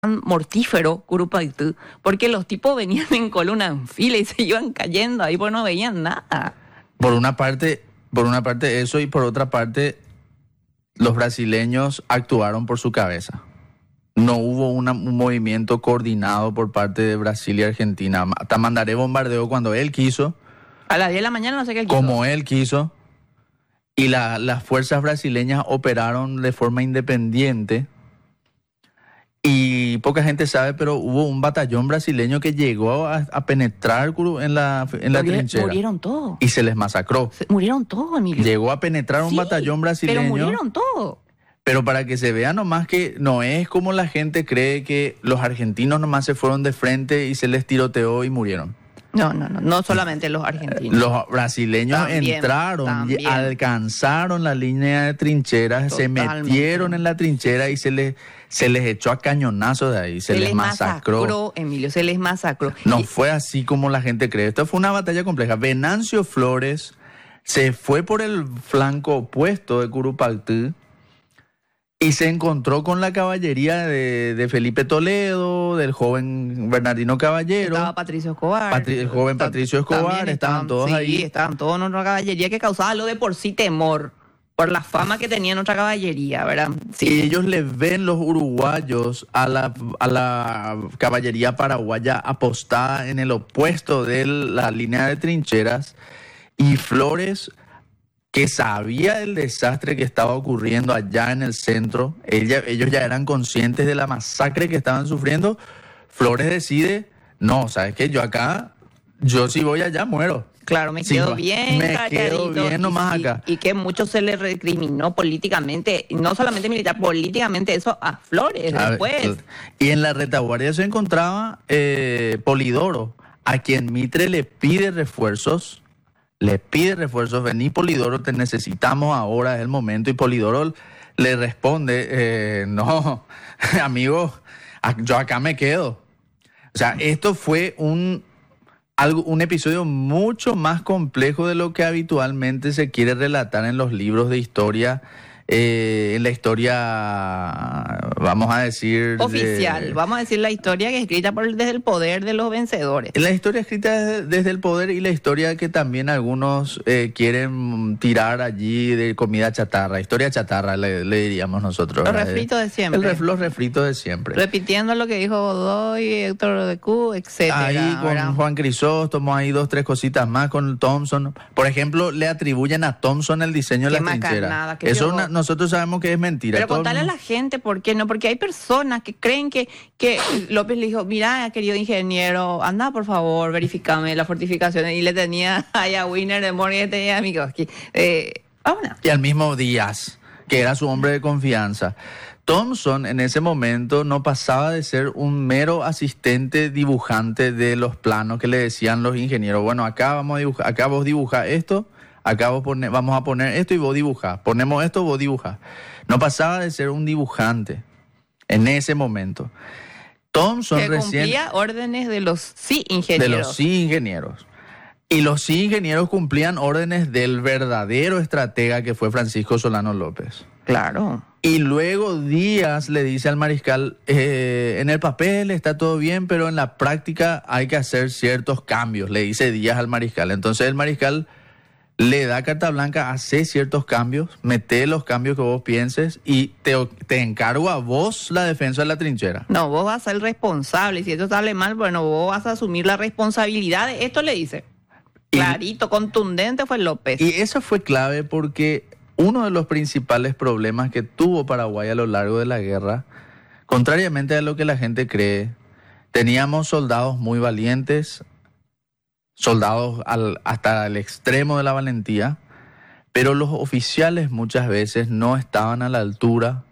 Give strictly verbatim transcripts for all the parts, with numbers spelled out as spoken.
mortífero Curupaytú, porque los tipos venían en columna en fila y se iban cayendo ahí porque no veían nada. Por una parte, por una parte eso, y por otra parte, los brasileños actuaron por su cabeza. No hubo una, un movimiento coordinado por parte de Brasil y Argentina. Tamandaré bombardeó cuando él quiso. A las diez de la mañana no sé qué él quiso. Como él quiso. Y la, las fuerzas brasileñas operaron de forma independiente. Y poca gente sabe, pero hubo un batallón brasileño que llegó a, a penetrar en la, en la Murieron, trinchera. Murieron todos. Y se les masacró. Se, murieron todos, Emilio. Llegó a penetrar un sí, batallón brasileño. Pero murieron todos. Pero para que se vea nomás que no es como la gente cree, que los argentinos nomás se fueron de frente y se les tiroteó y murieron. No, no, no, no solamente los argentinos. Los brasileños también, entraron, también. alcanzaron la línea de trincheras, Totalmente. se metieron en la trinchera y se les, se les echó a cañonazos de ahí, se, se les, les masacró. masacró. Emilio, se les masacró. No y... fue así como la gente cree. Esto fue una batalla compleja. Venancio Flores se fue por el flanco opuesto de Curupaytú y se encontró con la caballería de, de Felipe Toledo, del joven Bernardino Caballero. Estaba Patricio Escobar. Patri, el joven Patricio Escobar, estaban, estaban todos sí, ahí. Sí, estaban todos en nuestra caballería, que causaba lo de por sí temor, por la fama que tenía nuestra caballería, ¿verdad? Sí. Y ellos le ven, los uruguayos, a la, a la caballería paraguaya apostada en el opuesto de la línea de trincheras, y Flores, que sabía del desastre que estaba ocurriendo allá en el centro, ella, ellos ya eran conscientes de la masacre que estaban sufriendo. Flores decide, no, ¿sabes qué? Yo acá, yo si voy allá muero. Claro, me sí, quedo bien Me calladito, quedo bien nomás y, acá. Y que mucho se le recriminó políticamente, no solamente militar, políticamente eso a Flores a después. Ver, y en la retaguardia se encontraba eh, Polidoro, a quien Mitre le pide refuerzos. Le pide refuerzos, vení Polidoro, te necesitamos ahora, es el momento. Y Polidoro le responde, eh, no, amigo, yo acá me quedo. O sea, esto fue un, algo, un episodio mucho más complejo de lo que habitualmente se quiere relatar en los libros de historia. Eh, en la historia, vamos a decir... Oficial, de, vamos a decir la historia que es escrita por, desde el poder de los vencedores. La historia escrita desde, desde el poder, y la historia que también algunos eh, quieren tirar allí de comida chatarra, historia chatarra le, le diríamos nosotros. Los refritos de siempre. El ref, los refritos de siempre. Repitiendo lo que dijo Godoy, Héctor de Q, etcétera. Ahí con ¿verdad? Juan Crisóstomo, hay dos, tres cositas más con Thompson. Por ejemplo, le atribuyen a Thompson el diseño de la trinchera. Eso una, nosotros sabemos que es mentira. Pero contarle a la gente por qué no, porque hay personas que creen que, que López le dijo, mira, querido ingeniero, anda por favor, verificame las fortificaciones, y le tenía ahí a Wiener de Morgan, tenía amigos aquí. Eh, vámonos. Y al mismo Díaz, que era su hombre de confianza. Thompson en ese momento no pasaba de ser un mero asistente dibujante de los planos que le decían los ingenieros. Bueno, acá vamos a dibujar, acá vos dibujás esto, acá vos pone, vamos a poner esto y vos dibujás. Ponemos esto, vos dibujás. No pasaba de ser un dibujante en ese momento. Thompson que recién... cumplía órdenes de los sí ingenieros. De los sí ingenieros. Y los sí ingenieros cumplían órdenes del verdadero estratega que fue Francisco Solano López. Claro. Y luego Díaz le dice al mariscal, eh, en el papel está todo bien, pero en la práctica hay que hacer ciertos cambios, le dice Díaz al mariscal. Entonces el mariscal le da carta blanca, hace ciertos cambios, mete los cambios que vos pienses y te, te encargo a vos la defensa de la trinchera. No, vos vas a ser el responsable, y si esto sale mal, bueno, vos vas a asumir la responsabilidad de esto, le dice. Clarito, y, contundente fue López. Y eso fue clave porque uno de los principales problemas que tuvo Paraguay a lo largo de la guerra, contrariamente a lo que la gente cree, teníamos soldados muy valientes, soldados al, hasta el extremo de la valentía, pero los oficiales muchas veces no estaban a la altura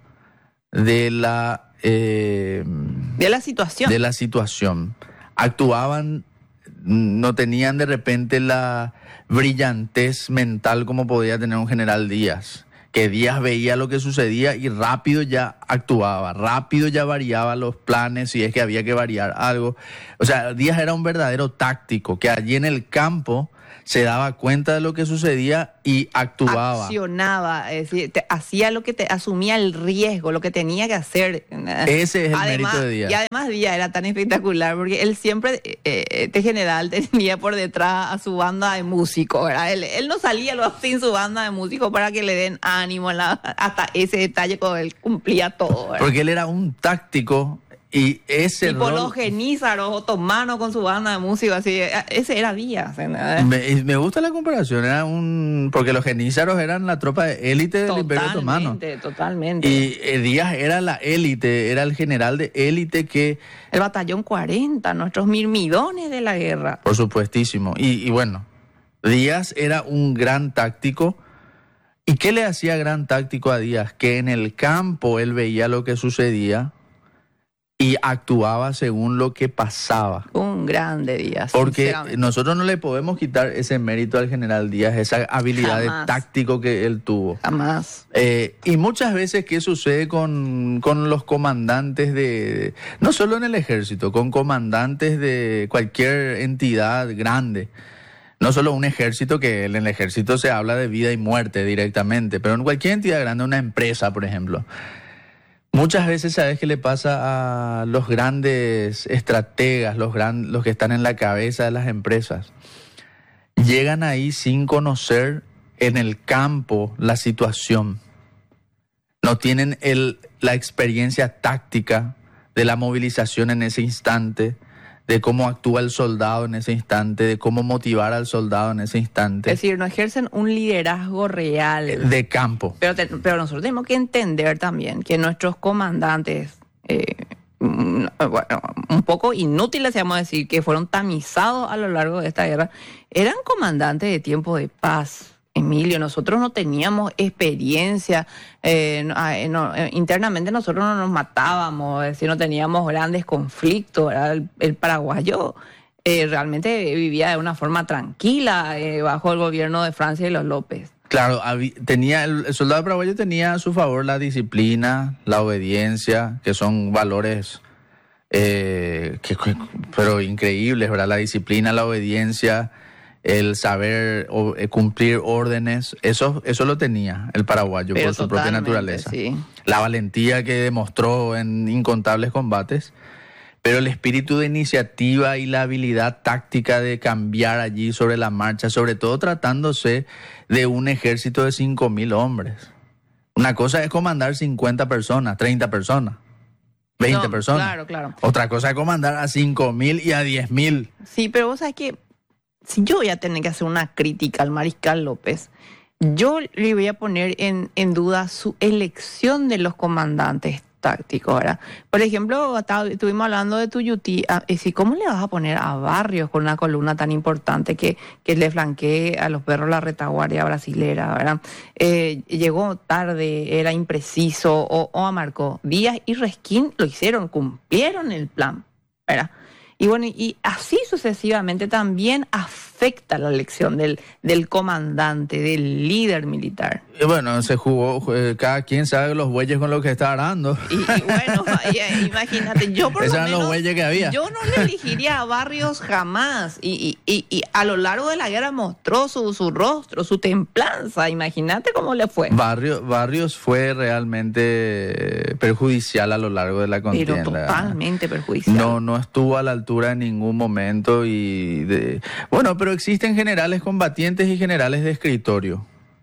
de la, eh, de la situación. De la situación. Actuaban, no tenían de repente la brillantez mental como podía tener un general Díaz, que Díaz veía lo que sucedía y rápido ya actuaba, rápido ya variaba los planes si es que había que variar algo. O sea, Díaz era un verdadero táctico, que allí en el campo se daba cuenta de lo que sucedía y actuaba. Accionaba, es decir, te, hacía lo que te asumía el riesgo, lo que tenía que hacer. Ese es el además, mérito de Díaz. Y además Díaz era tan espectacular porque él siempre, eh, este general, tenía por detrás a su banda de músicos, ¿verdad? Él, él no salía luego sin su banda de músicos para que le den ánimo, la, hasta ese detalle cuando él cumplía todo, ¿verdad? Porque él era un táctico. Y ese tipo rol, los genízaros, otomanos con su banda de música, así, ese era Díaz. Me, me gusta la comparación, era un porque los genízaros eran la tropa de élite del Imperio Otomano. Totalmente, totalmente. Y eh, Díaz era la élite, era el general de élite que... El batallón cuarenta, nuestros mirmidones de la guerra. Por supuestísimo. Y, y bueno, Díaz era un gran táctico. ¿Y qué le hacía gran táctico a Díaz? Que en el campo él veía lo que sucedía y actuaba según lo que pasaba. Un grande Díaz. Porque nosotros no le podemos quitar ese mérito al general Díaz, esa habilidad Jamás. de táctico que él tuvo. Jamás. Eh, y muchas veces, ¿qué sucede con, con los comandantes de... No solo en el ejército, con comandantes de cualquier entidad grande? No solo un ejército, que en el ejército se habla de vida y muerte directamente, pero en cualquier entidad grande, una empresa, por ejemplo. Muchas veces, ¿sabes qué le pasa a los grandes estrategas, los, gran, los que están en la cabeza de las empresas? Llegan ahí sin conocer en el campo la situación. No tienen el, la experiencia táctica de la movilización en ese instante, de cómo actúa el soldado en ese instante, de cómo motivar al soldado en ese instante. Es decir, no ejercen un liderazgo real. De campo. Pero, te, pero nosotros tenemos que entender también que nuestros comandantes, eh, bueno, un poco inútiles, vamos a decir, que fueron tamizados a lo largo de esta guerra, eran comandantes de tiempo de paz. Emilio, nosotros no teníamos experiencia, eh, no, no, internamente nosotros no nos matábamos, es decir, no teníamos grandes conflictos, el, el paraguayo eh, realmente vivía de una forma tranquila eh, bajo el gobierno de Francia y los López. Claro, tenía el, el soldado paraguayo tenía a su favor la disciplina, la obediencia, que son valores eh, que, pero increíbles, ¿verdad? La disciplina, la obediencia, el saber o, eh, cumplir órdenes, eso eso lo tenía el paraguayo Pero por su propia naturaleza. Sí. La valentía que demostró en incontables combates, pero el espíritu de iniciativa y la habilidad táctica de cambiar allí sobre la marcha, sobre todo tratándose de un ejército de cinco mil hombres. Una cosa es comandar cincuenta personas, treinta personas, veinte no, personas. Claro, claro. Otra cosa es comandar a cinco mil y a diez mil. Sí, pero vos sabés que si yo voy a tener que hacer una crítica al mariscal López, yo le voy a poner en, en duda su elección de los comandantes tácticos, ¿verdad? Por ejemplo, estuvimos hablando de Tuyutí, ¿cómo le vas a poner a Barrios con una columna tan importante que, que le flanquee a los perros la retaguardia brasilera, ¿verdad? Eh, llegó tarde, era impreciso, o, o a Marco Díaz y Resquín lo hicieron, cumplieron el plan, ¿verdad? Y bueno, y así sucesivamente también afecta la elección del, del comandante, del líder militar. Y bueno, se jugó, cada quien sabe los bueyes con los que está arando. Y, y bueno, imagínate, yo por Esos lo eran menos, los bueyes que había. Yo no le elegiría a Barrios jamás. Y, y, y, y a lo largo de la guerra mostró su, su rostro, su templanza. Imagínate cómo le fue. Barrios, Barrios fue realmente perjudicial a lo largo de la contienda. Pero totalmente perjudicial. No, no estuvo a la altura en ningún momento. y de... Bueno, pero existen generales combatientes y generales de escritorio.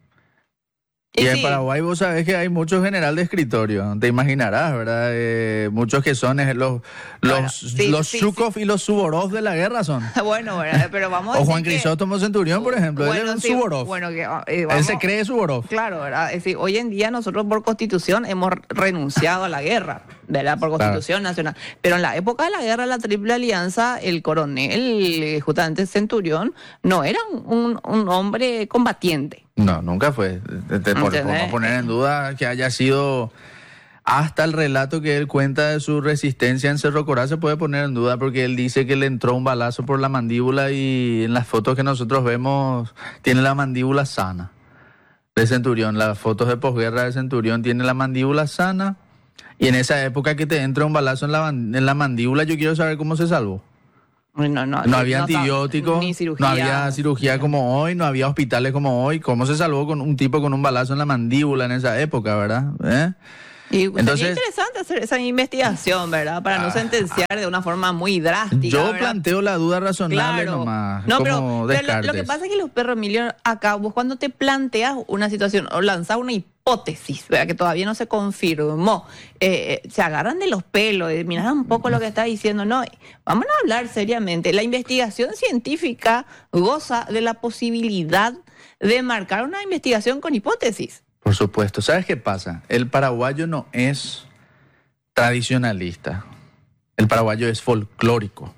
Y sí. En Paraguay vos sabés que hay muchos generales de escritorio, te imaginarás, ¿verdad? Eh, muchos que son los los, bueno, sí, los sí, Zhukov sí. y los Suvorov de la guerra son. Bueno, ¿verdad? Pero vamos a O decir Juan Crisóstomo que... Centurión, por ejemplo, bueno, él era un sí, Suvorov. Bueno, que, eh, vamos... Él se cree Suvorov. Claro, ¿verdad? Es decir, hoy en día nosotros por constitución hemos renunciado a la guerra, ¿verdad? Por constitución claro. nacional. Pero en la época de la guerra de la Triple Alianza, el coronel, justamente Centurión, no era un, un hombre combatiente. No, nunca fue. Te, te podemos poner en duda que haya sido hasta el relato que él cuenta de su resistencia en Cerro Corá se puede poner en duda porque él dice que le entró un balazo por la mandíbula y en las fotos que nosotros vemos tiene la mandíbula sana de Centurión. Las fotos de posguerra de Centurión tiene la mandíbula sana y en esa época que te entra un balazo en la, en la mandíbula yo quiero saber cómo se salvó. No, no, No no, había no, antibióticos, ni cirugía. no había cirugía como hoy, no había hospitales como hoy. ¿Cómo se salvó con un tipo con un balazo en la mandíbula en esa época, verdad? ¿Eh? Y Entonces, sería interesante hacer esa investigación, ¿verdad? Para no Ah, sentenciar de una forma muy drástica. Yo ¿verdad? planteo la duda razonable Claro. nomás, No, como pero, pero lo, Descartes. lo que pasa es que los perros, Emilio, acá vos cuando te planteas una situación o lanzas una hipótesis, ¿verdad? Que todavía no se confirmó, eh, se agarran de los pelos, eh, mirá un poco lo que está diciendo. No, vamos a hablar seriamente. La investigación científica goza de la posibilidad de marcar una investigación con hipótesis. Por supuesto. ¿Sabes qué pasa? El paraguayo no es tradicionalista. El paraguayo es folclórico.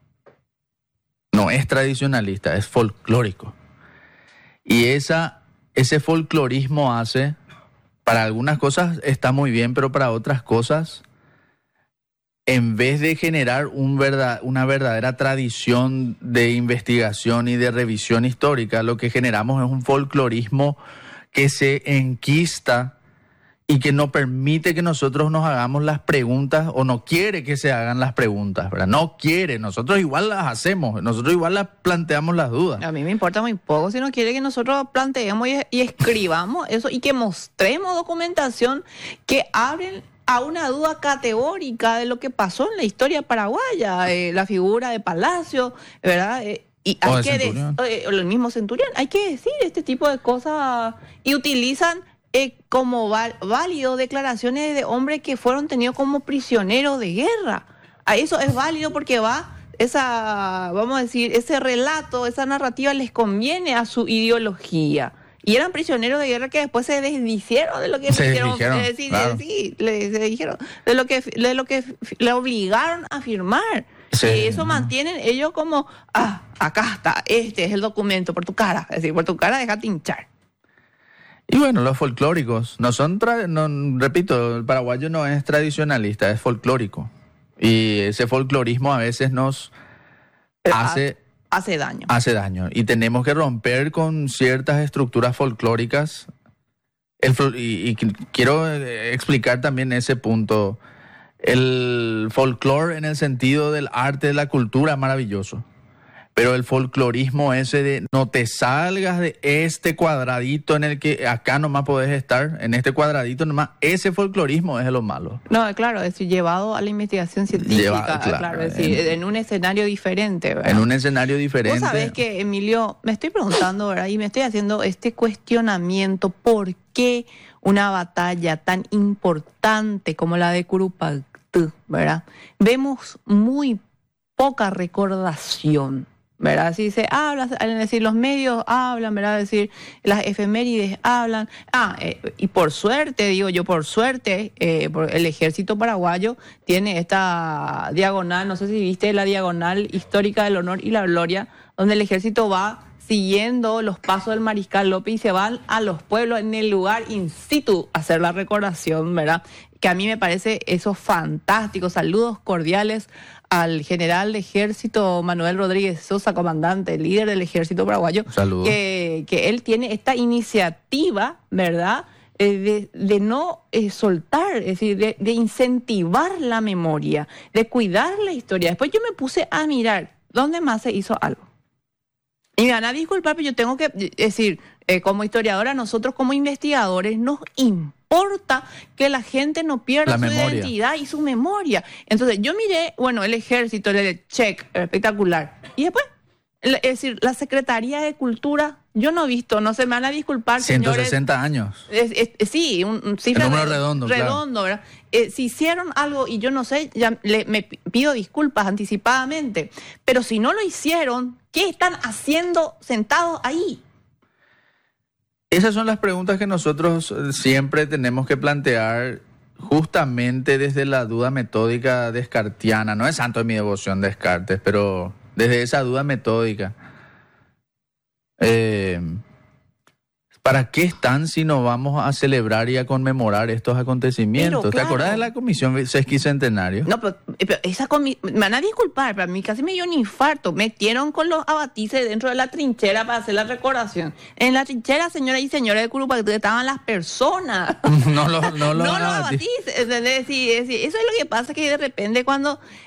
No es tradicionalista, es folclórico. Y esa, ese folclorismo hace, para algunas cosas está muy bien, pero para otras cosas, en vez de generar un verdad, una verdadera tradición de investigación y de revisión histórica, lo que generamos es un folclorismo que se enquista y que no permite que nosotros nos hagamos las preguntas, o no quiere que se hagan las preguntas, ¿verdad? No quiere, nosotros igual las hacemos, nosotros igual las planteamos las dudas. A mí me importa muy poco si no quiere que nosotros planteemos y, y escribamos eso y que mostremos documentación que abren a una duda categórica de lo que pasó en la historia paraguaya, eh, la figura de Palacio, ¿verdad? Eh, Y O hay de que decir, Centurión. el mismo Centurión, hay que decir este tipo de cosas y utilizan eh, como val- válido declaraciones de hombres que fueron tenidos como prisioneros de guerra. A eso es válido porque va esa, vamos a decir, ese relato, esa narrativa les conviene a su ideología. Y eran prisioneros de guerra que después se desdicieron de lo que Se hicieron, desdijeron, es decir, claro. sí, le, se dijeron, de lo que de lo que le obligaron a firmar. Sí. Y eso mantienen ellos como, ah, acá está, este es el documento por tu cara. Es decir, por tu cara déjate hinchar. Y bueno, los folclóricos no son, tra- no, repito, el paraguayo no es tradicionalista, es folclórico. Y ese folclorismo a veces nos hace, Hace daño. hace daño. Y tenemos que romper con ciertas estructuras folclóricas. El fol- y, y qu- quiero eh, explicar también ese punto. El folclore en el sentido del arte, de la cultura, es maravilloso. Pero el folclorismo ese de no te salgas de este cuadradito en el que acá nomás podés estar, en este cuadradito nomás, ese folclorismo es de lo malo. No, claro, es decir, llevado a la investigación científica, Lleva- claro, claro, es decir, en- en, un escenario diferente, ¿verdad? En un escenario diferente. Vos sabés que, Emilio, me estoy preguntando, ¿verdad? Y me estoy haciendo este cuestionamiento, ¿por qué una batalla tan importante como la de Curupaytú, ¿verdad? Vemos muy poca recordación, ¿verdad? Así se habla, es decir, los medios hablan, ¿verdad? Es decir, las efemérides hablan. Ah, eh, y por suerte, digo yo, por suerte, eh, por el ejército paraguayo tiene esta diagonal, no sé si viste la diagonal histórica del honor y la gloria, donde el ejército va siguiendo los pasos del Mariscal López y se van a los pueblos en el lugar in situ a hacer la recordación, ¿verdad? Que a mí me parece eso fantástico. Saludos cordiales al general de ejército Manuel Rodríguez Sosa, comandante, líder del ejército paraguayo. Saludos. Que, que él tiene esta iniciativa, ¿verdad? Eh, de, de no eh, soltar, es decir, de, de incentivar la memoria, de cuidar la historia. Después yo me puse a mirar dónde más se hizo algo. Y me van a disculpar, pero yo tengo que decir, eh, como historiadora, nosotros como investigadores nos importa que la gente no pierda La su memoria. identidad y su memoria. Entonces yo miré, bueno, el ejército, el check, espectacular. Y después, es decir, la Secretaría de Cultura, yo no he visto, no se me van a disculpar, ciento señores. sesenta años. Es, es- sí, un, un cifra El número re- redondo, claro. redondo, ¿verdad? Eh, si hicieron algo y yo no sé, ya le- me pi- pido disculpas anticipadamente, pero si no lo hicieron, ¿qué están haciendo sentados ahí? Esas son las preguntas que nosotros eh, siempre tenemos que plantear justamente desde la duda metódica descartiana. No es santo de mi devoción Descartes, pero desde esa duda metódica. Eh, ¿Para qué están si no vamos a celebrar y a conmemorar estos acontecimientos? Pero, ¿Te claro. acordás de la comisión sesquicentenario? No, pero, pero esa comi- me van a disculpar, pero a mí casi me dio un infarto. Metieron con los abatices dentro de la trinchera para hacer la recordación. En la trinchera, señoras y señores de Curupaytú, estaban las personas. No lo, no lo no van a lo batir. abatís, ¿entendés? Sí, es decir, eso es lo que pasa, que de repente cuando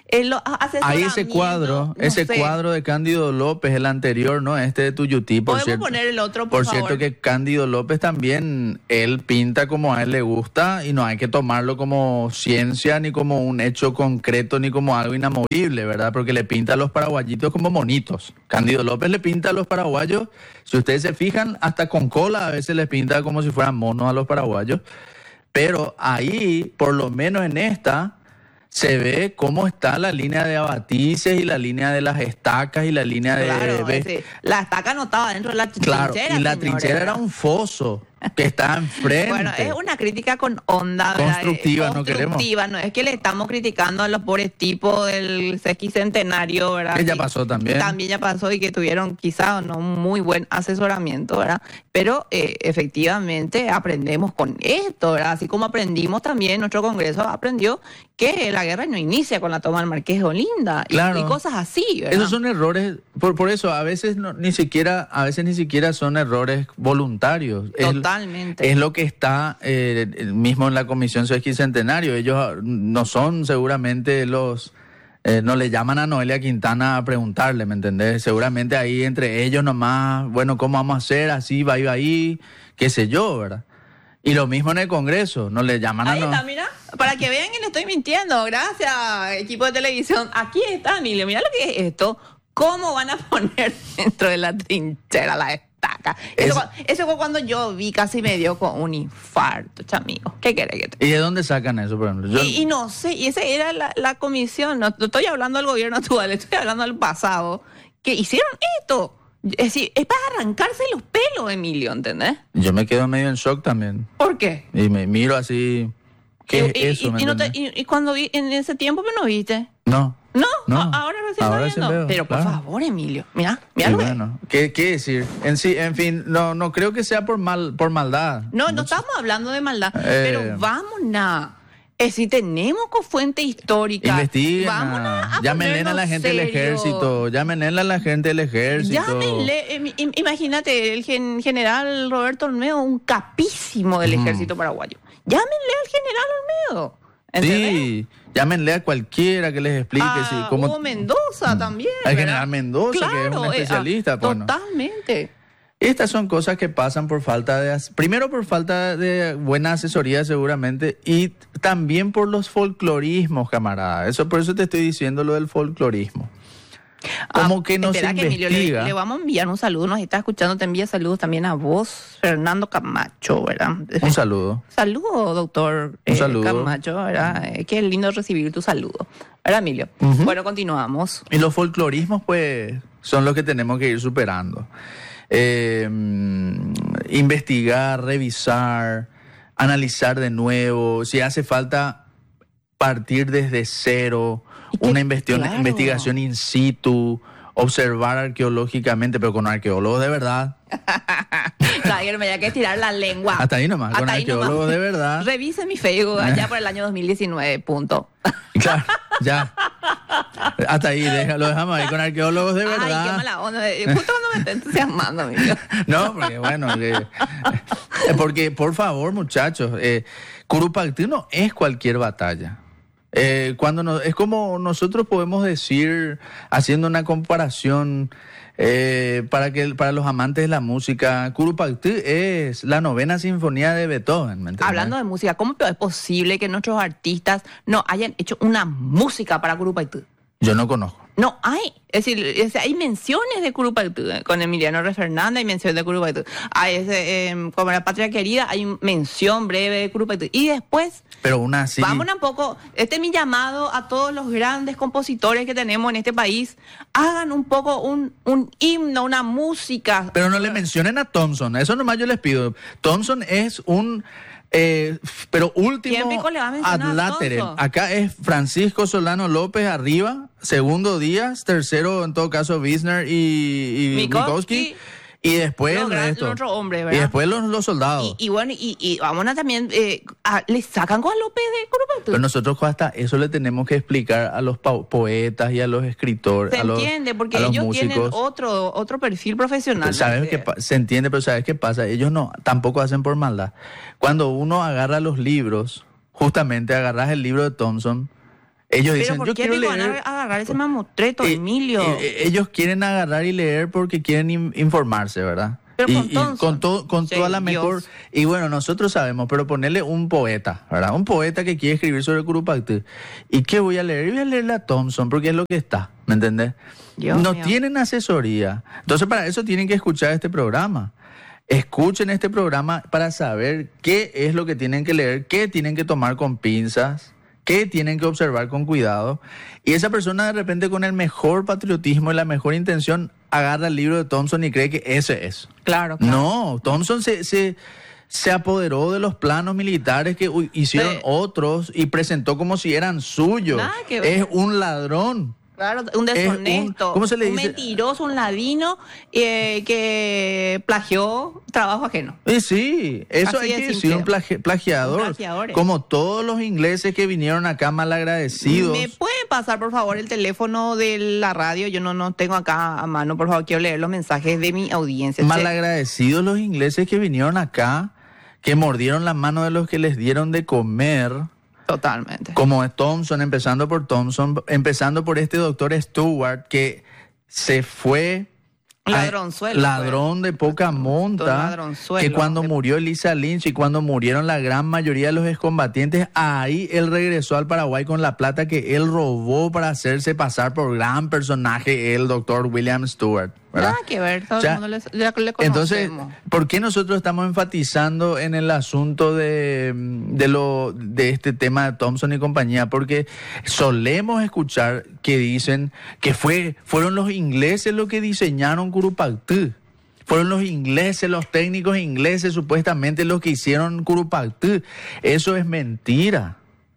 El Ahí ese cuadro, no ese sé. cuadro de Cándido López, el anterior, ¿no? Este de Tuyutí, por Podemos cierto. poner el otro, por, Por favor. cierto que Cándido López también, él pinta como a él le gusta y no hay que tomarlo como ciencia, ni como un hecho concreto, ni como algo inamovible, ¿verdad? Porque le pinta a los paraguayitos como monitos. Cándido López le pinta a los paraguayos, si ustedes se fijan, hasta con cola a veces les pinta como si fueran monos a los paraguayos. Pero ahí, por lo menos en esta, se ve cómo está la línea de abatices y la línea de las estacas y la línea de... Claro, de- ese- la estaca no estaba dentro de la Claro, trinchera. y la señores, trinchera era ¿verdad? un foso que estaba enfrente. Bueno, es una crítica con onda, ¿verdad? Constructiva, Eh, no queremos. Constructiva, no es que le estamos criticando a los pobres tipos del sesquicentenario, ¿verdad? Que ya Y- pasó también. También ya pasó y que tuvieron quizá no un muy buen asesoramiento, ¿verdad? Pero eh, efectivamente aprendemos con esto, ¿verdad? Así como aprendimos también, nuestro Congreso aprendió que la guerra no inicia con la toma del Marqués de Olinda y- Claro. y, cosas así, ¿verdad? Esos son errores, por, por eso a veces no, ni siquiera, a veces ni siquiera son errores voluntarios. Es- Totalmente. Es, lo que está eh, mismo en la Comisión Sesquicentenario. Ellos no son seguramente los, eh, no le llaman a Noelia Quintana a preguntarle, ¿me entendés? Seguramente ahí entre ellos nomás, bueno, ¿cómo vamos a hacer? Así, va, va ahí, qué sé yo, ¿verdad? Y lo mismo en el Congreso, no le llaman Ahí a... está, no- mira, para que vean que le estoy mintiendo. Gracias, equipo de televisión. Aquí está, Emilio. Mira lo que es esto. ¿Cómo van a poner dentro de la trinchera la estaca? Eso, Es- eso fue cuando yo vi, casi me dio con un infarto, chamigo. ¿Qué querés que te... ¿Y de dónde sacan eso, por ejemplo? Yo- Y, y no sé, y esa era la, la comisión. No, no estoy hablando del gobierno actual, estoy hablando del pasado. Que hicieron esto. Es decir, es para arrancarse los pelos, Emilio, ¿entendés? Yo me quedo medio en shock también. ¿Por qué? Y me miro así. ¿Qué y, es eso? y- ¿me y no te- entendés? y- y cuando vi en ese tiempo que no viste. No. No, No, a- ahora recién ahora está sí viendo. veo, Pero por claro. favor, Emilio, mira, mira Y lo que- bueno, ¿qué, qué decir? En sí, en fin, no, no creo que sea por mal, por maldad. No, no Mucho- estamos hablando de maldad, Eh. pero vámonos. Es si tenemos con fuente histórica. Investiguen, vámonos a llámenle a la ponernos gente del serios. ejército, llámenle a la gente del ejército. Llámenle, em, im- imagínate, el gen- general Roberto Olmedo, un capísimo del Ujú. ejército paraguayo. Llámenle al general Olmedo. ¿Entendés? Sí, llámenle a cualquiera que les explique. A sí, cómo- Hugo Mendoza también. Al ¿verdad? general Mendoza, que es un Claro, eh, especialista, ah, bueno. Totalmente. Estas son cosas que pasan por falta de... as- Primero por falta de buena asesoría seguramente y también por los folclorismos, camarada. Eso, por eso te estoy diciendo lo del folclorismo. Como Ah, que no se espera que Emilio, le, investiga. le vamos a enviar un saludo, nos está escuchando, te envía saludos también a vos, Fernando Camacho, ¿verdad? Un saludo. Saludo, doctor Un eh, saludo. Camacho, ¿verdad? Eh, qué lindo recibir tu saludo. ¿Verdad, Emilio? Ujú. Bueno, continuamos. Y los folclorismos, pues, son los que tenemos que ir superando. Eh, mm, investigar, revisar, analizar de nuevo. Si hace falta partir desde cero, Y que- una investigación, claro. investigación in situ, observar arqueológicamente, pero con arqueólogos de verdad. Ayer me había que tirar la lengua. Hasta ahí nomás, con Hasta ahí arqueólogos nomás. de verdad. Revise mi Facebook allá por el año dos mil diecinueve, punto. Claro, ya. Hasta ahí, deja- lo dejamos ahí con arqueólogos de verdad. Ay, qué mala onda. Eh, Justo cuando me está entusiasmando, Emilio. No, porque bueno, que- eh, porque por favor, muchachos, eh, Curupactí no es cualquier batalla. Eh, cuando no, es como nosotros podemos decir, haciendo una comparación eh, para que para los amantes de la música, Curupactí es la novena sinfonía de Beethoven. ¿me entendés? Hablando de música, ¿cómo es posible que nuestros artistas no hayan hecho una música para Curupaytú? Yo no conozco. No hay, es decir, es- hay menciones de Curupaytú, eh, con Emiliano Re Fernández hay mención de Curupaytú. Hay ese, eh, como la patria querida, hay un- mención breve de Curupaytú. Y después, Pero una así. vámonos un poco, este es mi llamado a todos los grandes compositores que tenemos en este país, hagan un poco un, un himno, una música. Pero no le mencionen a Thompson, eso nomás yo les pido. Thompson es un, eh, pero ¿Quién último pico le va a mencionar ad a laterem. Thompson? Acá es Francisco Solano López arriba, segundo Díaz, tercero en todo caso Wisner y, y Mikowski. Mikowski, y después Los el gran- resto. los otros hombres, y ¿verdad? después los, los soldados. Y, y bueno, y, y vámonos también, eh, a- le sacan con López de Curupaytú. Pero nosotros hasta eso le tenemos que explicar a los pa- poetas y a los escritores, Se a los, entiende, porque a los ellos tienen músicos. otro, otro perfil profesional. ¿Sabes Eh, qué pa- se entiende, pero ¿sabes qué pasa? Ellos no, tampoco hacen por maldad. Cuando uno agarra los libros, justamente agarras el libro de Thompson Ellos Pero dicen, ¿por yo qué quiero te van leer... a agarrar ese mamotreto, Eh, Emilio? eh, ellos quieren agarrar y leer porque quieren in- informarse, ¿verdad? Pero y, con y Thompson. con, to- con Sí, toda la Dios. mejor... Y bueno, nosotros sabemos, pero ponerle un poeta, ¿verdad? Un poeta que quiere escribir sobre Curupactú. ¿Y qué voy a leer? Voy a leerle a Thompson porque es lo que está, ¿me entendés? Dios no mío. tienen asesoría. Entonces, para eso tienen que escuchar este programa. Escuchen este programa para saber qué es lo que tienen que leer, qué tienen que tomar con pinzas, qué tienen que observar con cuidado. Y esa persona de repente con el mejor patriotismo y la mejor intención agarra el libro de Thompson y cree que ese es. Claro, claro. No, Thompson se, se, se apoderó de los planos militares que u- hicieron Sí. otros y presentó como si eran suyos. Nada que ver. Es un ladrón. Claro, un deshonesto, un- ¿cómo se le un dice? mentiroso, un ladino eh, que plagió trabajo ajeno. Y sí, eso Así hay de que decir, simple. un plagi- plagiador. Un plagiador, eh. Como todos los ingleses que vinieron acá malagradecidos. ¿Me pueden pasar, por favor, el teléfono de la radio? Yo no, no tengo acá a mano, por favor, quiero leer los mensajes de mi audiencia. Malagradecidos los ingleses que vinieron acá, que mordieron la mano de los que les dieron de comer. Totalmente. Como es Thompson, empezando por Thompson, empezando por este doctor Stewart, que se fue... a- Ladronzuelo, Ladrón de poca monta. Ladronzuelo. Que cuando De- murió Elisa Lynch y cuando murieron la gran mayoría de los excombatientes, ahí él regresó al Paraguay con la plata que él robó para hacerse pasar por gran personaje, el doctor William Stewart. ¿Verdad? Nada que ver, todo O sea, el mundo le, ya le Entonces, conocemos. ¿por qué nosotros estamos enfatizando en el asunto de, de, lo, de este tema de Thompson y compañía? Porque solemos escuchar que dicen que fue, fueron los ingleses los que diseñaron Curupactú. Fueron los ingleses, los técnicos ingleses supuestamente los que hicieron Curupactú. Eso es mentira.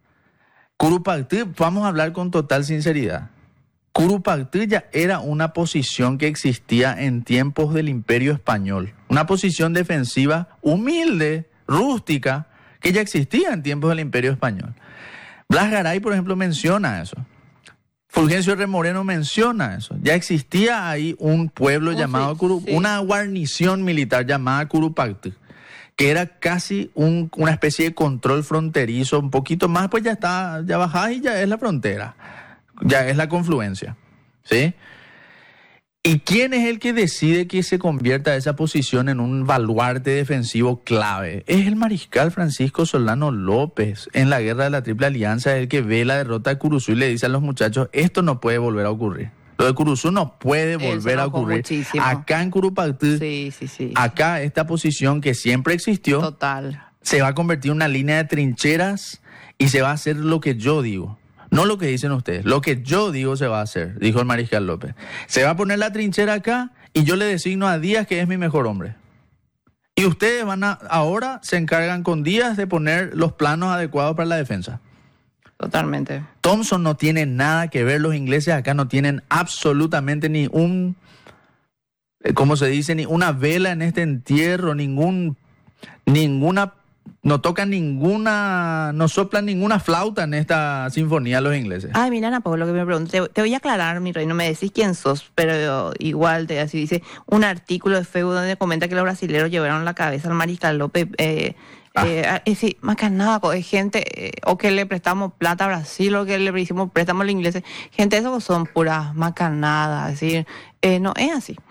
Curupactú, vamos a hablar con total sinceridad. Curupactú ya era una posición que existía en tiempos del Imperio Español. Una posición defensiva humilde, rústica, que ya existía en tiempos del Imperio Español. Blas Garay, por ejemplo, menciona eso. Fulgencio R. Moreno menciona eso. Ya existía ahí un pueblo Oh, llamado sí, Curu- sí. una guarnición militar llamada Curupactú, que era casi un- una especie de control fronterizo, un poquito más, pues ya está, ya bajás y ya es la frontera. Ya es la confluencia, ¿sí? ¿Y quién es el que decide que se convierta esa posición en un baluarte defensivo clave? Es el mariscal Francisco Solano López. En la guerra de la Triple Alianza, el que ve la derrota de Curuzú y le dice a los muchachos, esto no puede volver a ocurrir. Lo de Curuzú no puede Él se volver a enojó ocurrir. muchísimo. Acá en Curupactú, Sí, sí, sí. acá esta posición que siempre existió, Total. se va a convertir en una línea de trincheras y se va a hacer lo que yo digo. No lo que dicen ustedes, lo que yo digo se va a hacer, dijo el mariscal López. Se va a poner la trinchera acá y yo le designo a Díaz que es mi mejor hombre. Y ustedes van a, ahora se encargan con Díaz de poner los planos adecuados para la defensa. Totalmente. Thompson no tiene nada que ver, los ingleses acá no tienen absolutamente ni un, eh, ¿cómo se dice? Ni una vela en este entierro, ningún, ninguna, no tocan ninguna, no soplan ninguna flauta en esta sinfonía los ingleses. Ay, mira, Ana Paula, que me pregunto, te, te voy a aclarar, mi rey, no me decís quién sos, pero igual te así dice un artículo de Facebook donde comenta que los brasileños llevaron la cabeza al mariscal López. Eh, Ah. eh, eh, sí, más que nada, co- es gente, eh, o que le prestamos plata a Brasil, o que le hicimos préstamos a los ingleses. Gente, esos son puras macanadas, es decir, eh, no es así.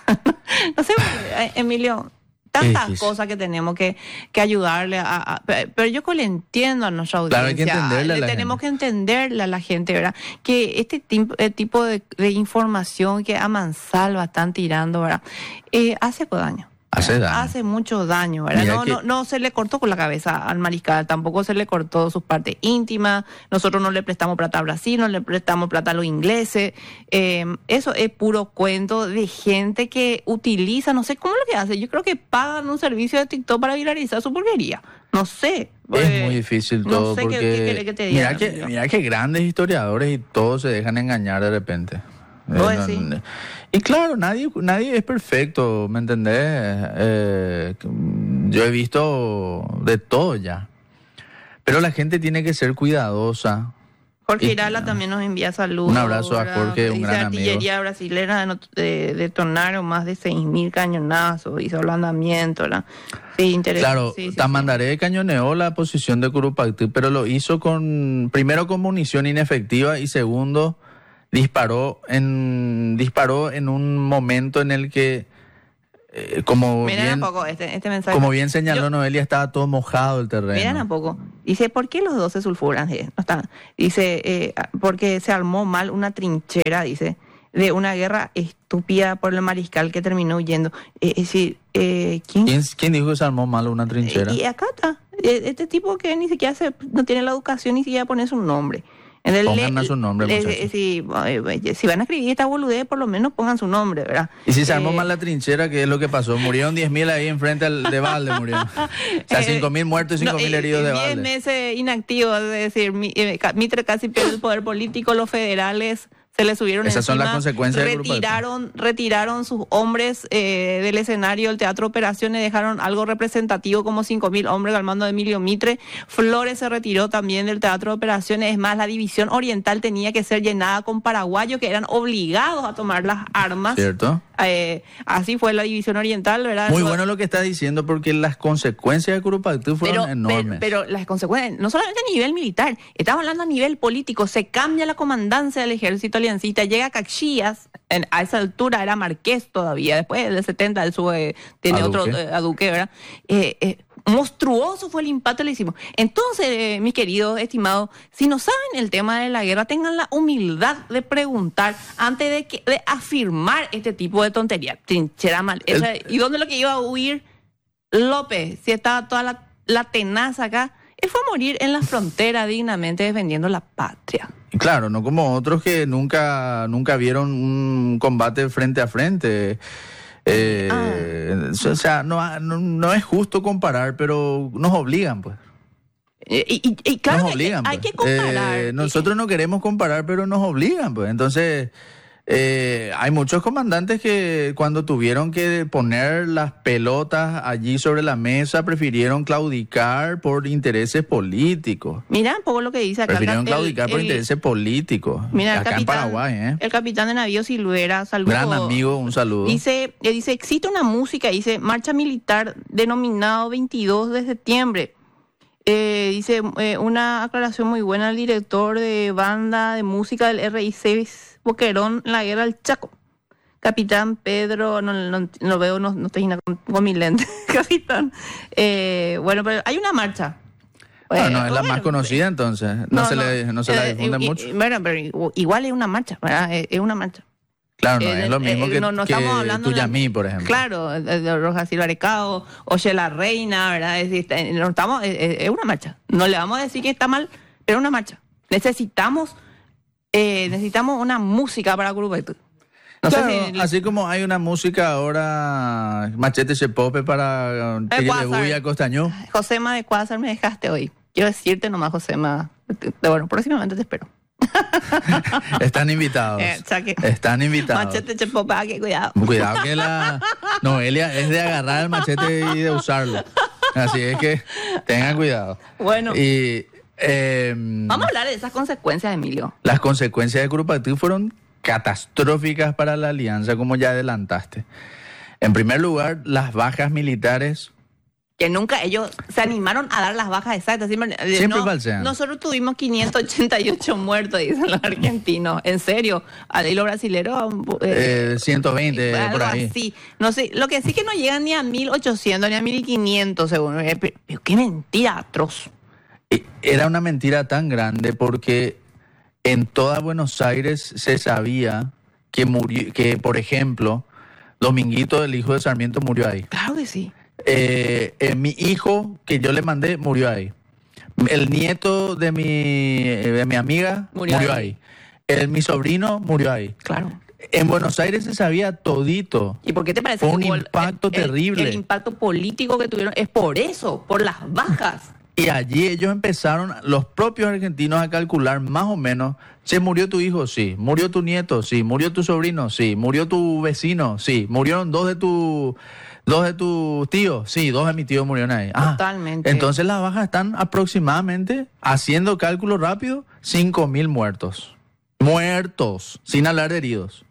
No sé, eh, Emilio, tantas Difícil. cosas que tenemos que, que ayudarle a, a- pe- pero yo que le entiendo a nuestra audiencia. Claro, hay que entenderle a Le la tenemos gente. que entenderle a la gente, ¿verdad? Que este tipo, eh, tipo de, de información que a mansalva están tirando, ¿verdad? Eh, hace daño. Hace daño. Hace mucho daño, ¿verdad? Mira No, que- no, no se le cortó con la cabeza al mariscal, tampoco se le cortó sus partes íntimas. Nosotros no le prestamos plata a Brasil, no le prestamos plata a los ingleses. Eh, eso es puro cuento de gente que utiliza, no sé cómo es lo que hace. Yo creo que pagan un servicio de TikTok para viralizar su porquería. No sé. Es Eh, muy difícil no todo sé qué- porque qué querés que te diga, mira que amigo. mira que grandes historiadores y todos se dejan engañar de repente. ¿Vos Eh, no- decís? no- y claro, nadie nadie es perfecto, ¿me entendés? Eh, yo he visto de todo ya. Pero la gente tiene que ser cuidadosa. Jorge Y- Irala también nos envía saludos. Un abrazo a ¿verdad? Jorge, un Dice gran amigo. artillería brasilera de, not- de- detonaron más de seis mil cañonazos, hizo blandamiento, ¿verdad? Sí, interesante. Claro, sí, sí, Tamandaré sí. cañoneó la posición de Curupaytí, pero lo hizo con, primero con munición inefectiva y segundo, disparó en, disparó en un momento en el que, eh, como, Miren bien, un poco este, este mensaje. como bien señaló Yo- Noelia, estaba todo mojado el terreno. Miren un poco. Dice, ¿por qué los dos se sulfuran? Eh, no están. Dice, eh, porque se armó mal una trinchera, dice, de una guerra estúpida por el mariscal que terminó huyendo. Eh, es decir, eh, ¿quién? ¿Quién, quién dijo que se armó mal una trinchera? Y acá está. Eh, Este tipo que ni siquiera se, no tiene la educación ni siquiera pone su nombre. Entonces, Pongan le- a su nombre, le- muchachos. si, eh, si van a escribir esta boludez, por lo menos pongan su nombre, ¿verdad? Y si se armó Eh, mal la trinchera, ¿qué es lo que pasó? Murieron diez mil ahí enfrente al, de Valde, murieron. O sea, Eh, cinco mil muertos y cinco mil no, heridos de diez Valde. meses inactivos, es decir, mi- eh, ca- Mitre casi pierde el poder político, los federales se le subieron Esas son encima, las consecuencias del grupo. retiraron, retiraron sus hombres eh, del escenario del Teatro Operaciones, dejaron algo representativo como cinco mil hombres al mando de Emilio Mitre. Flores se retiró también del Teatro Operaciones, es más, la división oriental tenía que ser llenada con paraguayos que eran obligados a tomar las armas. ¿Cierto? Eh, así fue la división oriental, ¿verdad? Muy No- bueno lo que está diciendo porque las consecuencias de Curupaytí fueron pero, enormes. Pero, pero las consecuencias, no solamente a nivel militar, estamos hablando a nivel político, se cambia la comandancia del ejército aliancista, llega Caxias, en, a esa altura era Marqués todavía, después del setenta él sube, tiene A otro Duque. eh, a Duque, ¿verdad? Eh, eh, monstruoso fue el impacto que le hicimos. Entonces, eh, mis queridos estimados, si no saben el tema de la guerra, tengan la humildad de preguntar antes de, que, de afirmar este tipo de tontería. Trinchera mal. El- Esa- ¿Y dónde es lo que iba a huir López? Si estaba toda la, la tenaza acá, él fue a morir en la frontera dignamente defendiendo la patria. Y claro, no como otros que nunca, nunca vieron un combate frente a frente. Eh, Ah. O sea, no, no, no es justo comparar, pero nos obligan, pues. Eh, Y, y- y claro, nos que obligan. hay pues. que comparar. Eh, nosotros no queremos comparar, pero nos obligan, pues. Entonces, eh, hay muchos comandantes que cuando tuvieron que poner las pelotas allí sobre la mesa, prefirieron claudicar por intereses políticos. Mira un poco lo que dice acá. Prefirieron el- claudicar por el- intereses políticos. Mira, el acá en capitán, Paraguay, ¿eh? el capitán de navío Silvera, saludos. Gran amigo, un saludo. Dice, eh, dice, existe una música, dice, marcha militar denominado veintidós de septiembre. Eh, dice, eh, una aclaración muy buena al director de banda de música del R I C Boquerón, la guerra del Chaco. Capitán Pedro, no, no, no veo, no, no estoy con, con mi lente, capitán. Eh, bueno, pero hay una marcha. No, Eh, no, es la bueno, más conocida entonces. No, se, Le, no se la eh, difunde y- y- mucho. Bueno, pero igual es una marcha, ¿verdad? Es, es una marcha. Claro, no Eh, es lo eh, mismo que, no- no que estamos hablando de la- Tuyamí, por ejemplo. Claro, de, de Roja Silva Arecao, Oye la Reina, ¿verdad? Es, decir, está- no estamos, es, es- es una marcha. No le vamos a decir que está mal, pero es una marcha. Necesitamos, eh, necesitamos una música para Curupaytí. No Claro, sé si... así como hay una música ahora, Machete Chepope para uh, Tigre de Cuásar. Bulla, Costañú. Josema de Cuásar, me dejaste hoy. Quiero decirte nomás, Josema. Bueno, próximamente te espero. Están invitados. Eh, o sea que- Están invitados. Machete Chepopa, que cuidado. Cuidado que la Noelia es de agarrar el machete y de usarlo. Así es que tengan cuidado. Bueno, Y eh, vamos a hablar de esas consecuencias, Emilio. las consecuencias de Curupaytí fueron catastróficas para la alianza, como ya adelantaste. En primer lugar, las bajas militares. Que nunca ellos se animaron a dar las bajas exactas. Siempre, eh, Siempre no, falsean. nosotros tuvimos quinientos ochenta y ocho muertos, dicen los argentinos. En serio. Y los brasileros... Eh, ciento veinte, algo por ahí. así. No sé, lo que sí que no llegan ni a mil ochocientos ni a mil quinientos, según. Eh, Pero, pero qué mentira atroz. Eh, Era una mentira tan grande porque en toda Buenos Aires se sabía que murió, que por ejemplo, Dominguito, el hijo de Sarmiento, murió ahí. Claro que sí. Eh, eh, mi hijo que yo le mandé murió ahí. El nieto de mi, de mi amiga Murió murió, ahí. ahí. El, mi sobrino murió ahí. Claro. En Buenos Aires se sabía todito. ¿Y por qué te parece Fue un que hubo el- impacto el- el- terrible. El impacto político que tuvieron es por eso, por las bajas. Y allí ellos empezaron, los propios argentinos, a calcular más o menos, ¿se murió tu hijo? Sí. ¿Murió tu nieto? Sí. ¿Murió tu sobrino? Sí. ¿Murió tu vecino? Sí. ¿Murieron dos de tu, dos de tus tíos? Sí, dos de mis tíos murieron ahí. Ah, Totalmente. entonces las bajas están aproximadamente, haciendo cálculo rápido, cinco mil muertos. Muertos, sin hablar de heridos.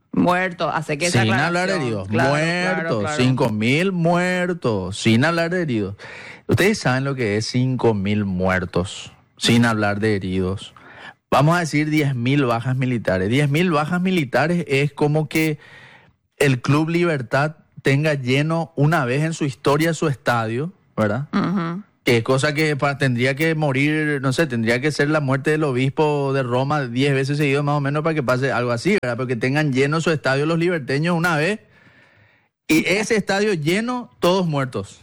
Muertos, hace que esa Sin hablar de aclaración. heridos, Claro, muertos, claro, claro. cinco mil muertos, sin hablar de heridos. Ustedes saben lo que es cinco mil muertos, sin hablar de heridos. Vamos a decir diez mil bajas militares. diez mil bajas militares es como que el Club Libertad tenga lleno una vez en su historia su estadio, ¿verdad? Ujú. Que es cosa que pa- tendría que morir, no sé, tendría que ser la muerte del obispo de Roma diez veces seguido más o menos para que pase algo así, ¿verdad? Porque tengan lleno su estadio los liberteños una vez y ese estadio lleno, todos muertos.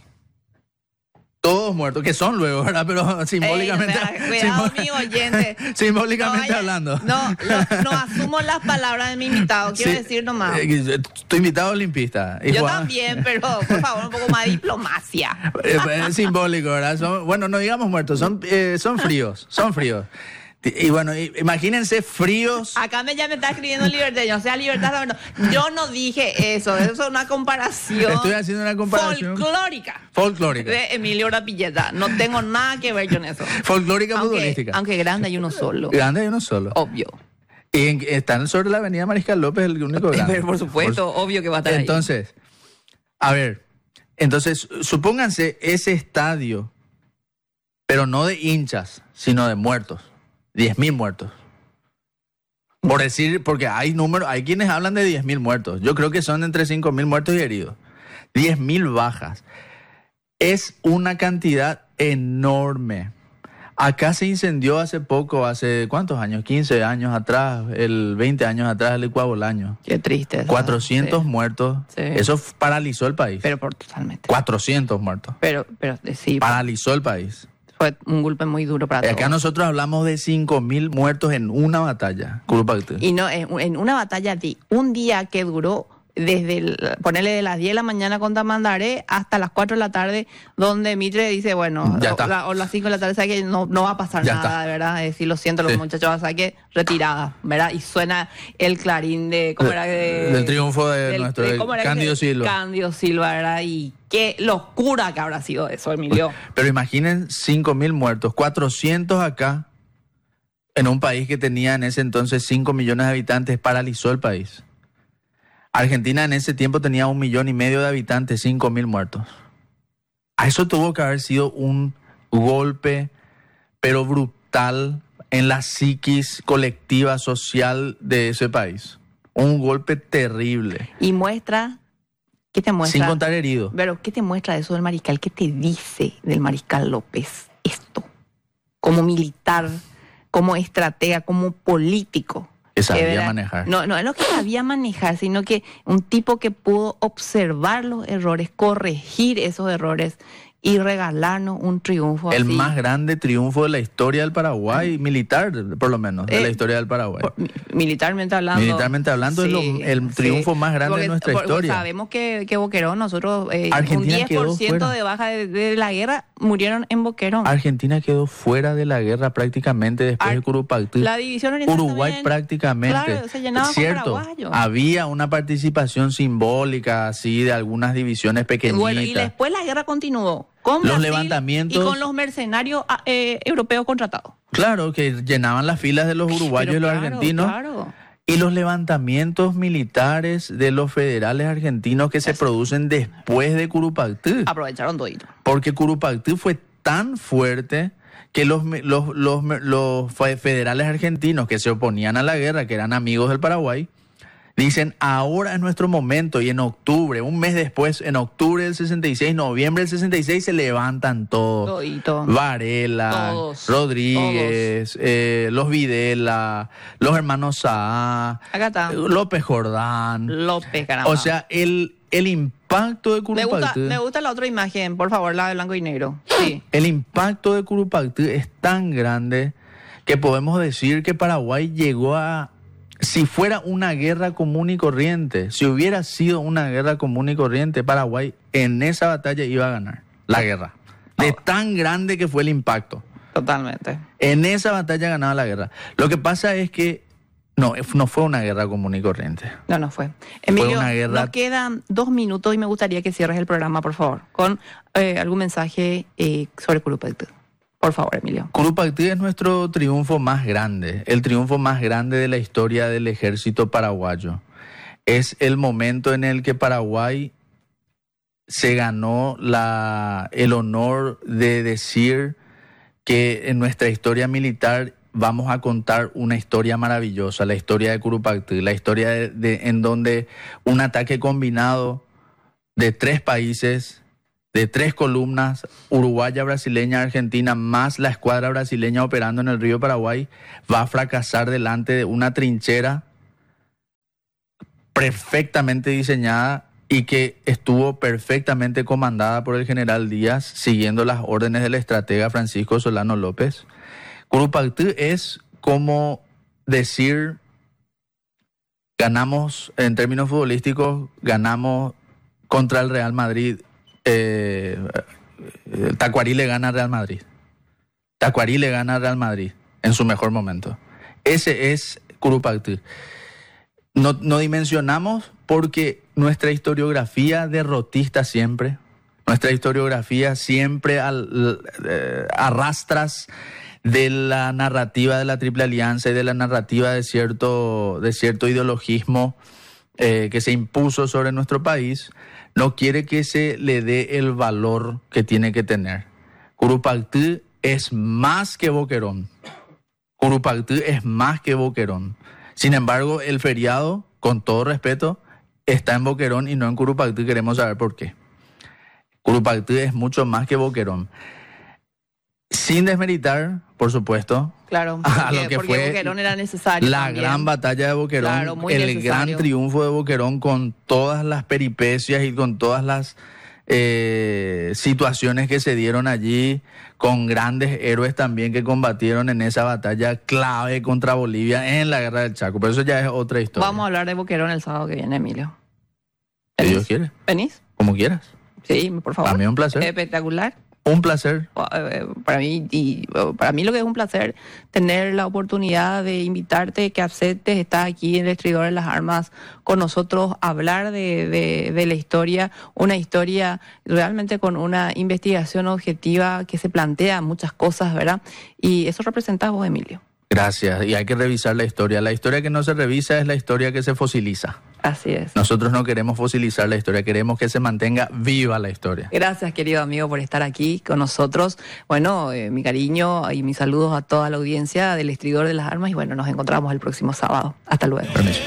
Todos muertos, que son luego, ¿verdad? Pero simbólicamente, Ey, o sea, cuidado, simbó- mi oyente. simbólicamente No vaya- hablando. No, no, no asumo las palabras de mi invitado, quiero Sí, decir nomás. eh, Tu invitado olimpista. Y Yo Juan- también, pero por favor, un poco más de diplomacia. Eh, Es simbólico, ¿verdad? Son- bueno, no digamos muertos, son, eh, son fríos, son fríos. Y, y bueno, i- imagínense fríos. Acá me, ya me está escribiendo libertad, o sea, libertad. No, yo no dije eso, eso es una comparación Estoy haciendo una comparación folclórica folclórica. de Emilio Rapilleta. No tengo nada que ver con eso. Folclórica Aunque, futbolística. aunque grande hay uno solo, Grande hay uno solo. obvio. Y en- están sobre la avenida Mariscal López, el único grande. Pero por supuesto, obvio que va a estar ahí. Entonces, a ver, entonces, supónganse ese estadio, pero no de hinchas, sino de muertos. diez mil muertos. Por decir, porque hay números, hay quienes hablan de diez mil muertos. Yo creo que son entre cinco mil muertos y heridos. diez mil bajas. Es una cantidad enorme. Acá se incendió hace poco, hace ¿cuántos años? quince años atrás, el veinte años atrás, el Ecuabolaño. Qué triste. eso. cuatrocientos Sí. muertos. Sí. Eso f- paralizó el país. Pero por totalmente. cuatrocientos muertos. Pero, pero eh, sí, Paralizó el país. fue un golpe muy duro para Y acá todos. nosotros hablamos de cinco mil muertos en una batalla. Curupacté. Y no, en, en una batalla de un día que duró desde, el, ponerle de las diez de la mañana con Tamandaré hasta las cuatro de la tarde, donde Mitre dice, bueno, Ya o, está. la- o las cinco de la tarde, sabe que no, no va a pasar Ya nada, está. de verdad, es decir, lo siento, los Sí. muchachos, o sea que retirada, ¿verdad? Y suena el clarín de, ¿cómo era? De- Del triunfo de del- nuestro de- de ¿cómo era que Cándido se- Silva. Cándido Silva, ¿verdad? Y qué locura que habrá sido eso, Emilio. Pero imaginen cinco mil muertos, cuatrocientos acá, en un país que tenía en ese entonces cinco millones de habitantes, paralizó el país. Argentina en ese tiempo tenía un millón y medio de habitantes, cinco mil muertos. A eso tuvo que haber sido un golpe, pero brutal, en la psiquis colectiva social de ese país. Un golpe terrible, Y muestra, ¿qué te muestra? sin contar heridos. Pero, ¿qué te muestra eso del mariscal? ¿Qué te dice del mariscal López esto? Como militar, como estratega, como político. Que sabía Que, ¿verdad? manejar. No, no es lo que sabía manejar, sino que un tipo que pudo observar los errores, corregir esos errores y regalarnos un triunfo El así. más grande triunfo de la historia del Paraguay, militar, por lo menos, de Eh, la historia del Paraguay. Por- mi- militarmente hablando. Militarmente hablando, es lo- el triunfo más grande Porque- de nuestra porque historia. Sabemos que, que Boquerón, nosotros, eh, Argentina un diez por quedó ciento fuera. de baja de, de la guerra murieron en Boquerón. Argentina quedó fuera de la guerra prácticamente después Ar- de Curupactí. La división oriental Uruguay también, prácticamente. claro, se llenaba con Cierto, paraguayos. había una participación simbólica así de algunas divisiones pequeñitas. Bueno, y después la guerra continuó con Los Brasil levantamientos- y con los mercenarios ah, eh, europeos contratados. Claro, que llenaban las filas de los uruguayos Pero y los claro, argentinos. claro. Y los levantamientos militares de los federales argentinos que se Eso. producen después de Curupactí. Aprovecharon todito. Porque Curupactí fue tan fuerte que los, me- los, los, me- los fe- federales argentinos que se oponían a la guerra, que eran amigos del Paraguay, dicen, ahora es nuestro momento. Y en octubre, un mes después, en octubre del sesenta y seis, noviembre del sesenta y seis, se levantan todos. Todito. Varela, Todos, Rodríguez, eh, los Videla, los hermanos Saá, Acá está. López Jordán. López, caramba. O sea, el, el impacto de me gusta, Curupactí... me gusta la otra imagen, por favor, la de blanco y negro. Sí. El impacto de Curupactí es tan grande que podemos decir que Paraguay llegó a... Si fuera una guerra común y corriente, si hubiera sido una guerra común y corriente, Paraguay en esa batalla iba a ganar la guerra. De tan grande que fue el impacto. Totalmente. En esa batalla ganaba la guerra. Lo que pasa es que no, no fue una guerra común y corriente. No, no fue. Emilio, una guerra- nos quedan dos minutos y me gustaría que cierres el programa, por favor, con eh, algún mensaje eh, sobre Curupactí. Por favor, Emilio. Curupactí es nuestro triunfo más grande, el triunfo más grande de la historia del ejército paraguayo. es el momento en el que Paraguay se ganó la, el honor de decir que en nuestra historia militar vamos a contar una historia maravillosa, la historia de Curupaytí, la historia de, de, en donde un ataque combinado de tres países, de tres columnas, uruguaya, brasileña, argentina, más la escuadra brasileña operando en el río Paraguay, va a fracasar delante de una trinchera perfectamente diseñada y que estuvo perfectamente comandada por el general Díaz, siguiendo las órdenes del estratega Francisco Solano López. Curupaytí es como decir, ganamos, en términos futbolísticos, ganamos contra el Real Madrid. Eh, Tacuarí le gana al Real Madrid. Tacuarí le gana al Real Madrid en su mejor momento. Ese es Curupaytí. No, no dimensionamos porque nuestra historiografía derrotista siempre, nuestra historiografía siempre al, eh, arrastras de la narrativa de la Triple Alianza y de la narrativa de cierto, de cierto ideologismo eh, que se impuso sobre nuestro país, no quiere que se le dé el valor que tiene que tener. Curupaytí es más que Boquerón. Curupaytí es más que Boquerón. Sin embargo, el feriado, con todo respeto, está en Boquerón y no en Curupaytí. Queremos saber por qué. Curupaytí es mucho más que Boquerón. Sin desmeritar, por supuesto, claro, porque, a lo que porque fue Boquerón era necesario. La también. gran batalla de Boquerón, Claro, muy el necesario. gran triunfo de Boquerón con todas las peripecias y con todas las eh, situaciones que se dieron allí, con grandes héroes también que combatieron en esa batalla clave contra Bolivia en la Guerra del Chaco. Pero eso ya es otra historia. Vamos a hablar de Boquerón el sábado que viene, Emilio. Si ¿Venís? Dios quiere. ¿Venís? Como quieras. Sí, por favor. Para mí es un placer. Espectacular. Un placer. Para mí, y para mí lo que es un placer tener la oportunidad de invitarte, que aceptes, estás aquí en el Estridor de las Armas con nosotros, hablar de, de, de la historia, una historia realmente con una investigación objetiva que se plantea muchas cosas, ¿verdad? Y eso representás vos, Emilio. Gracias. Y hay que revisar la historia. La historia que no se revisa es la historia que se fosiliza. Así es. Nosotros no queremos fosilizar la historia, queremos que se mantenga viva la historia. Gracias, querido amigo, por estar aquí con nosotros. Bueno, eh, mi cariño y mis saludos a toda la audiencia del Estridor de las Armas y bueno, nos encontramos el próximo sábado. Hasta luego. Permiso.